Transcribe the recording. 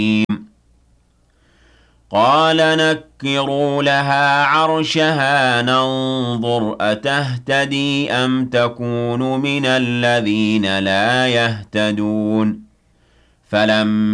قَالَ نَكِّرُوا لَهَا عَرْشَهَا نَنظُرْ أَتَهْتَدِي أَمْ تَكُونُ مِنَ الَّذِينَ لَا يَهْتَدُونَ فَلَمَّا